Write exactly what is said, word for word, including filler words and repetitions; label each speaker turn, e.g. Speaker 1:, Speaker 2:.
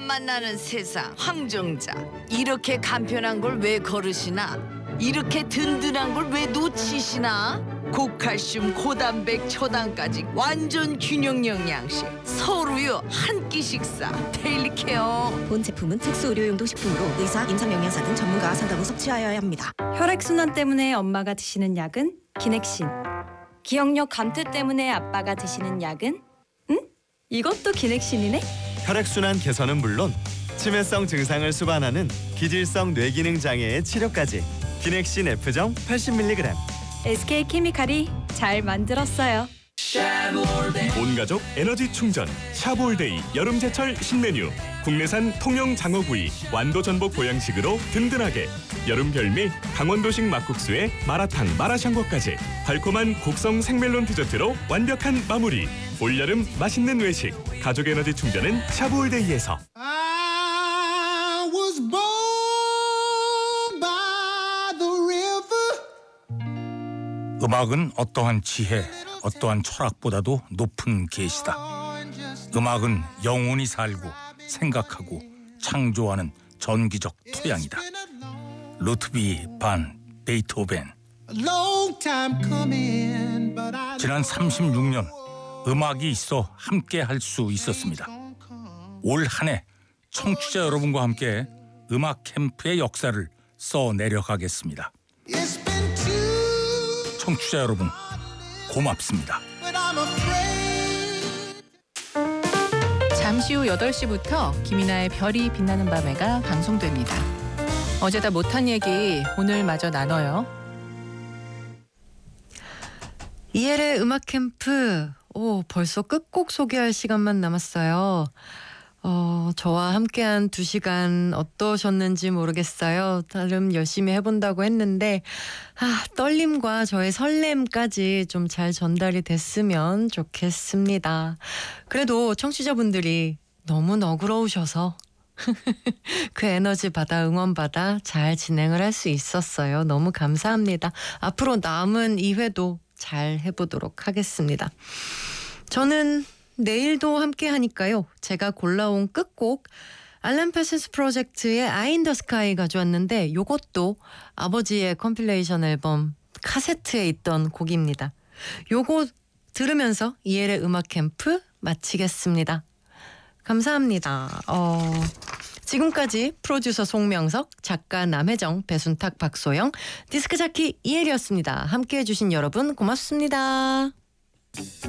Speaker 1: 만나는 세상 황정자. 이렇게 간편한 걸 왜 거르시나? 이렇게 든든한 걸 왜 놓치시나? 고칼슘, 고단백, 초당까지 완전 균형 영양식. 서울우유 한 끼 식사. 데일리 케어.
Speaker 2: 본 제품은 특수 의료용도 식품으로 의사, 임상영양사 등 전문가와 상담 후 섭취하여야 합니다.
Speaker 3: 혈액순환 때문에 엄마가 드시는 약은 기넥신. 기억력 감퇴 때문에 아빠가 드시는 약은? 응? 이것도 기넥신이네?
Speaker 4: 혈액순환 개선은 물론 치매성 증상을 수반하는 기질성 뇌기능 장애의 치료까지. 기넥신 F정 팔십 밀리그램.
Speaker 3: 에스케이케미칼이 잘 만들었어요.
Speaker 5: 온가족 에너지 충전 샤브올데이 여름제철 신메뉴. 국내산 통영 장어구이 완도 전복 보양식으로 든든하게. 여름 별미 강원도식 막국수에 마라탕 마라샹궈까지. 달콤한 곡성 생멜론 디저트로 완벽한 마무리. 올여름 맛있는 외식. 가족 에너지 충전은 샤브올데이에서.
Speaker 6: I was born by the river.
Speaker 7: 음악은 어떠한 지혜, 어떠한 철학보다도 높은 계시다. 음악은 영원히 살고 생각하고 창조하는 전기적 토양이다. 루트비 반 베이토벤. 지난 삼십육 년 음악이 있어 함께 할 수 있었습니다. 올 한 해 청취자 여러분과 함께 음악 캠프의 역사를 써 내려가겠습니다. 청취자 여러분 고맙습니다.
Speaker 8: 잠시 후 여덟 시부터 김이나의 별이 빛나는 밤에가 방송됩니다. 어제다 못한 얘기 오늘 마저 나눠요.
Speaker 9: 이엘의 음악 캠프. 오, 벌써 끝곡 소개할 시간만 남았어요. 어, 저와 함께한 두 시간 어떠셨는지 모르겠어요. 나름 열심히 해본다고 했는데 아, 떨림과 저의 설렘까지 좀 잘 전달이 됐으면 좋겠습니다. 그래도 청취자분들이 너무 너그러우셔서 그 에너지 받아 응원받아 잘 진행을 할 수 있었어요. 너무 감사합니다. 앞으로 남은 이 회도 잘 해보도록 하겠습니다. 저는 내일도 함께 하니까요. 제가 골라온 끝곡 알람 파슨스 프로젝트의 아이 인 더 스카이 가져왔는데 요것도 아버지의 컴필레이션 앨범 카세트에 있던 곡입니다. 요거 들으면서 이엘의 음악 캠프 마치겠습니다. 감사합니다. 어, 지금까지 프로듀서 송명석, 작가 남혜정, 배순탁, 박소영, 디스크자키 이엘이었습니다. 함께해 주신 여러분 고맙습니다.